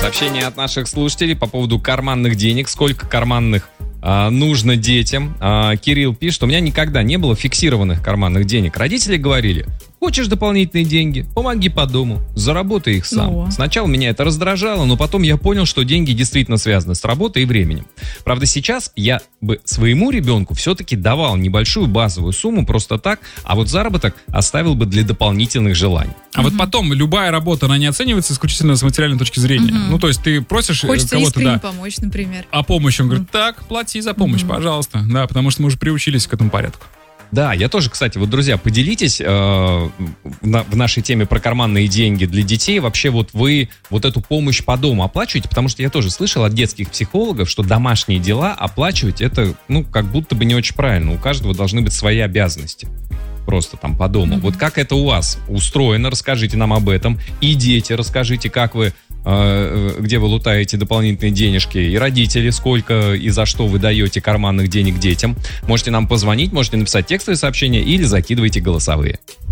Сообщение от наших слушателей по поводу карманных денег. Сколько карманных нужно детям? Кирилл пишет, у меня никогда не было фиксированных карманных денег. Родители говорили, хочешь дополнительные деньги? Помоги по дому, заработай их сам. Сначала меня это раздражало, но потом я понял, что деньги действительно связаны с работой и временем. Правда, сейчас я бы своему ребенку все-таки давал небольшую базовую сумму просто так, а вот заработок оставил бы для дополнительных желаний. А вот потом любая работа, она не оценивается исключительно с материальной точки зрения. Ну, то есть ты просишь хочется кого-то, искренне помочь, например. о помощи. Он говорит, так, плати за помощь, пожалуйста. Да, потому что мы уже приучились к этому порядку. Да, я тоже, кстати, вот, друзья, поделитесь в нашей теме про карманные деньги для детей. Вообще вот вы вот эту помощь по дому оплачиваете? Потому что я тоже слышал от детских психологов, что домашние дела оплачивать это, ну, как будто бы не очень правильно. У каждого должны быть свои обязанности. Просто там по дому. Вот как это у вас устроено? Расскажите нам об этом. И дети, расскажите, как вы, где вы лутаете дополнительные денежки. И родители, сколько и за что вы даете карманных денег детям. Можете нам позвонить, можете написать текстовые сообщения или закидывайте голосовые.